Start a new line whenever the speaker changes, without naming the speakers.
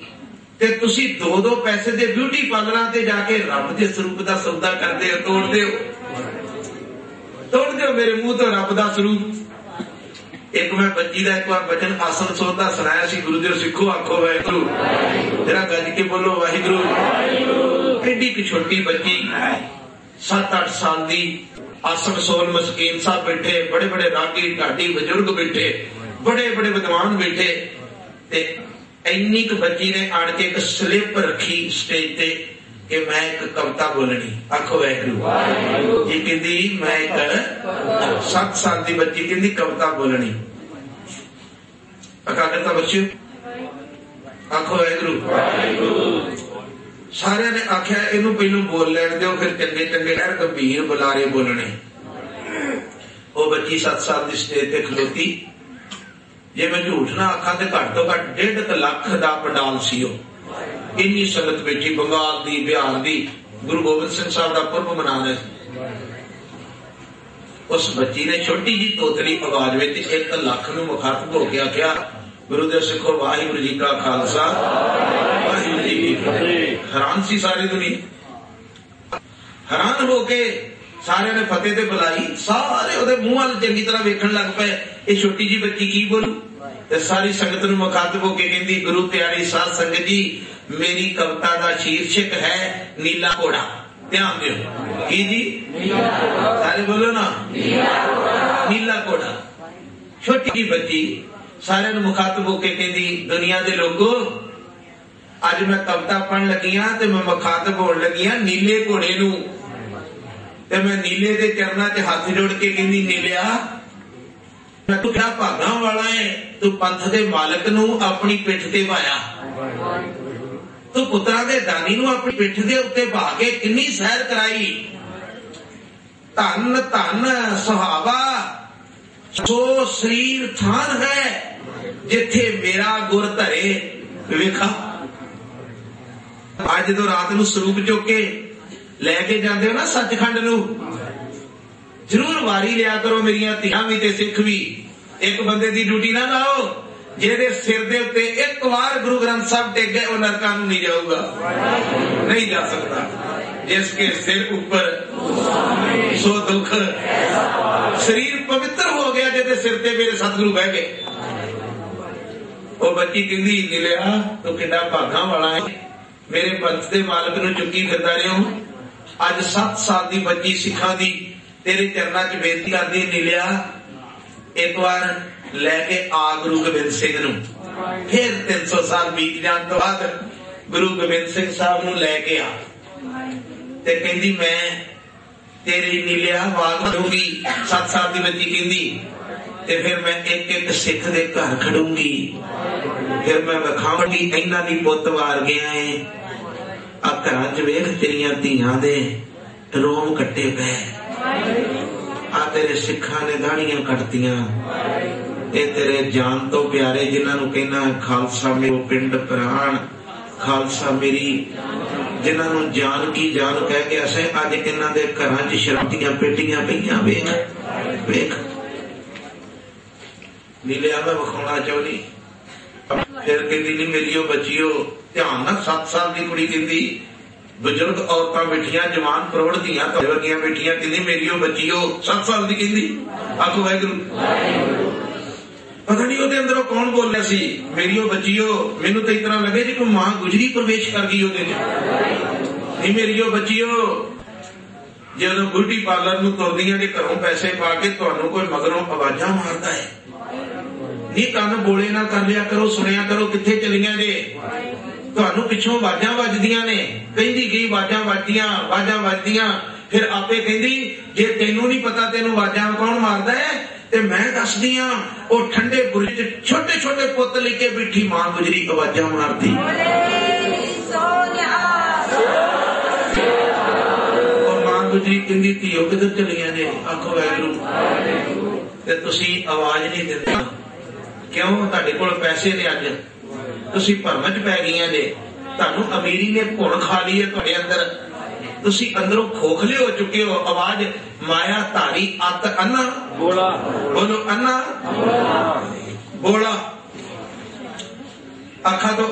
ते तुसी दो दो पैसे दे ब्यूटी पार्लर ते जाके रब के स्वरूप का सौदा करते हो, तोड़ते हो मेरे मुंह तो रब का स्वरूप। एक मैं बच्ची का एक बार बचन आसन सोता सुनाया सी, गुरु देव सिखो आखो वाहिगुरु, जरा गज के बोलो वाहिगुरु। एडी की छोटी बच्ची 7-8 साल की, आसन सोल मस्कीन साहब बैठे, बड़े बड़े रागी ढाडी बुजुर्ग बैठे, बड़े बड़े विद्वान बैठे, ते इन्नी क बच्ची ने आड़ के एक स्लिप रखी स्टेज पे कि मैं एक कविता बोलनी। आखो वाहिगुरु जी। कहती मैं एक 7 साल की बच्ची कहती कविता बोलनी। अकागरता बच्चों आखो वाहिगुरु। सारे ने आख्या इनू पहलू बोल लैन दो, फिर चंगे चंगे लहर गंभीर बुलारे बोलने। वो बच्ची 7 साल की स्टेज पे खलोती, जे मैं झूठ ना आखा तो घट तो घट 1.5 लाख का पंडाल सी। इन्नी संगत बैठी, बंगाल दी, बिहार दी, गुरु गोबिंद सिंह साहब का पुरब मना रहे। उस बच्ची ने छोटी जी तोतली आवाज में 1 लाख नूं मुखातब हो के आख्या, गुरुदेव सिखो वाहिगुरु जी का खालसा वाहिगुरु जी की फतेह। हैरान सी सारी दुनिया, हैरान होके सारे ने फतेह ते बुलाई। सारे ओदे मुंह वाल चंगी तरह वेखण लग पे, ये छोटी जी बच्ची की बोलू। ते सारी संगत नूं मुखातब होके कहंदी, गुरु प्यारी साध संगत जी, मेरी कविता का शीर्षक है नीला घोड़ा। ध्यान दो की जी, सारे बोलो ना नीला घोड़ा। छोटी जी बच्ची सारे मुखातब होके कहंदी, दुनिया दे लोगों, अज मैं कविता पढ़न लगी हाँ ते मैं मुखातब होने लगी हाँ नीले घोड़े नूं। ते मैं नीले दे चरणा च हाथ जोड़ के कहंदी, नीलिया तू क्या भागा वाला है, तू पंथ दे मालक नूं अपनी पिठ ते भाया, तू पुत्रा दे दानी नूं अपनी पिठ दे उत्ते भा के किन्नी सैर कराई। धन धन सुहावा सो शरीर थान है, जिथे मेरा गुर धरे वेखा। आज जो रात नूं स्वरूप चुक के लैके जाते हो ना सचखंड नूं, जरूर वारी लिया करो मेरिया धियां भी ते सिख भी। एक बंदे दी ड्यूटी ना लाओ, जेदे सिर दे उत्ते एक बार गुरु ग्रंथ साहब टेक गए वो नरकां नूं नहीं जाऊगा, नहीं जा सकता। जिसके सिर ऊपर सो दुख, शरीर पवित्र हो गया जेदे सिर ते मेरे सतगुरु बह गए। वो बच्ची कहंदी, नीलिया तू किड्डा भागां वाला है, मेरे पंथ दे मालक नूं चुकी फिरदा रहिया हूं। अज 7 साल की बच्ची सिखा दी तेरे चरणा च बेनती करदी, नीलिया एक बार लैके आ गुरु गोबिंद सिंह नूं। फिर 300 साल बीत जाने तो बाद गुरु गोबिंद सिंह साहब नूं लैके आ ते कहंदी, मैं तेरी नीलिया वाग दूंगी। 7 साल की बच्ची कहंदी, ते फिर मैं एक एक सिख दे घर खड़ूंगी, फिर मैं विखावांगी इन्हां दी पुत्त वार गया है। आ घरां च वेख तेरियां धीआं दे रोम कट्टे पे, आ तेरे सिखां ने दाड़ियां कटतियां, ये तेरे जान तो प्यारे जिन्हां नूं कहना खालसा मेरो पिंड प्राण, खालसा मेरी, जिन्हां नूं जान की जान कह के असें अज इन्हां दे घरां च शराबतियां पेटियां पईयां। वेख वेख नीलिया मैं विखाउणा चाहुंदी। फिर कहती, नहीं मेरी बच्चियो ध्यान ना, 7 साल की कुड़ी कहती, बुजुर्ग औरतां बैठियां, जवान प्रौढ़ धीआं वर्गियां बैठियां, कहती मेरी बच्चियो 7 साल की कहती। आखो वाहिगुरु। पता नहीं ओदे अंदरों कौन बोल रहा सी, मेरी बच्चियो, मैनू तो इतना लगे जी कोई मां गुजरी प्रवेश कर गई ओदे च। नहीं मेरी बच्चियो, जो ब्यूटी पार्लर नूं तुरदियां जे घरों पैसे पा के तुहानूं कोई मगरों आवाजां मारदा है, नहीं कान बोले ना कर लिया करो, सुनिया करो किथे चलियां जे, तुहानूं पिछों आवाजां वजदियां ने। कहंदी गई आवाजां वजदियां, फिर आपे कहंदी जे तैनूं नहीं पता तैनूं आवाजां कौन मारदा है ते मैं दसदी हां, ओ ठंडे बुर्ज च छोटे छोटे पुत्त लेके बैठी मां गुजरी आवाजां मारदी। और मां गुजरी कहंदी धीओ किधर चलियां ने। आखो वाहिगुरू। ते तुसीं आवाज नहीं दिंदे क्यों? तुहाडे कोल पैसे ने, अज तुसीं भरम च पै गईयां जे, तुहानूं अमीरी ने भुण खा ली है तुहाडे अंदर, तुसीं अंदरों खोखले हो चुके हो। आवाज माया धारी अत अन्ना बोला, बोलो अन्ना बोला। अखा तो